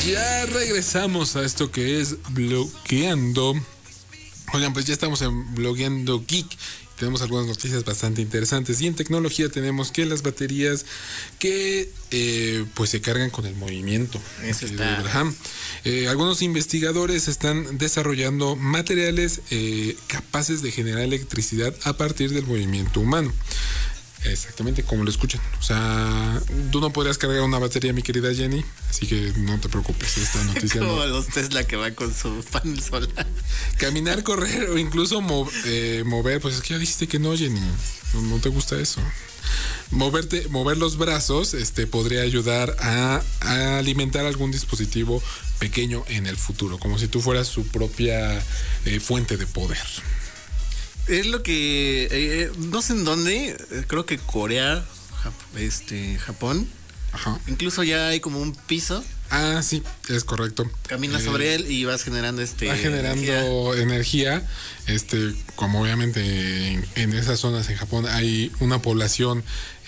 Ya regresamos a esto que es Blogueando. Oigan, pues ya estamos en Blogueando Geek. Tenemos algunas noticias bastante interesantes. Y en tecnología tenemos que las baterías que pues se cargan con el movimiento. Eso está. Algunos investigadores están desarrollando materiales capaces de generar electricidad a partir del movimiento humano. Exactamente como lo escuchan. O sea, tú no podrías cargar una batería, mi querida Jenny, así que no te preocupes. Esta noticia como no. los Tesla que van con su panel solar. Caminar, correr o incluso mover, pues es que ya dijiste que no, Jenny. No te gusta eso. Mover los brazos, podría ayudar a alimentar algún dispositivo pequeño en el futuro, como si tú fueras su propia fuente de poder. Es lo que no sé en dónde, creo que Corea, Japón. Ajá. Incluso ya hay como un piso. Ah, sí, es correcto. Caminas sobre él y vas generando va generando energía. Como obviamente en esas zonas en Japón hay una población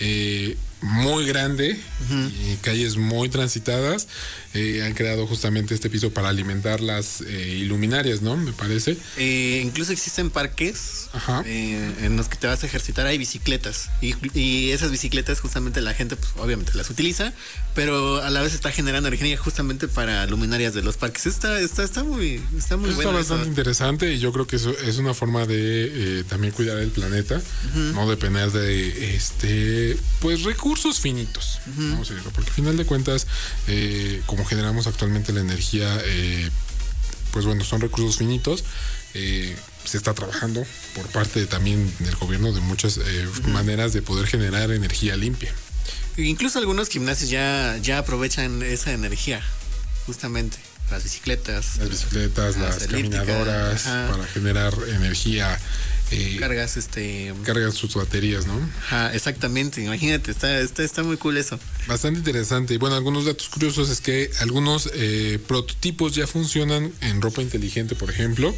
muy grande, uh-huh, y calles muy transitadas, han creado justamente este piso para alimentar las iluminarias, ¿no? Me parece. Incluso existen parques, ajá, en los que te vas a ejercitar, hay bicicletas y esas bicicletas justamente la gente pues obviamente las utiliza, pero a la vez está generando energía justamente para luminarias de los parques. Está muy está bueno. Está bastante interesante y yo creo que eso es una forma de también cuidar el planeta, uh-huh, no depender de pues recursos finitos, uh-huh, vamos a decirlo, porque al final de cuentas como generamos actualmente la energía, pues bueno, son recursos finitos. Se está trabajando por parte también del gobierno de muchas uh-huh, maneras de poder generar energía limpia. Incluso algunos gimnasios ya aprovechan esa energía, justamente. Las bicicletas, las caminadoras, ajá, para generar energía. Cargas sus baterías, ¿no? Ajá, exactamente, imagínate, está muy cool eso. Bastante interesante. Y bueno, algunos datos curiosos es que algunos prototipos ya funcionan en ropa inteligente, por ejemplo.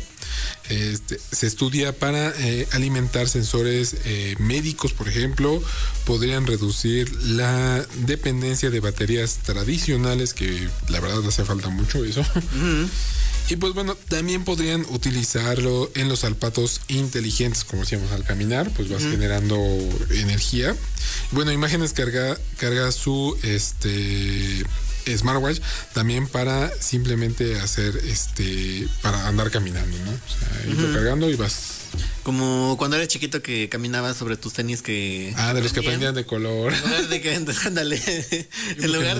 Se estudia para alimentar sensores médicos, por ejemplo. Podrían reducir la dependencia de baterías tradicionales, que la verdad hace falta mucho eso. Uh-huh. Y pues bueno, también podrían utilizarlo en los zapatos inteligentes, como decíamos, al caminar, pues vas, uh-huh, generando energía. Bueno, Imágenes carga su smartwatch también para simplemente hacer para andar caminando, ¿no? O sea, irlo, uh-huh, cargando y vas. Como cuando eras chiquito que caminabas sobre tus tenis que... de los que prendían de color. En lugar de que, ándale, en lugar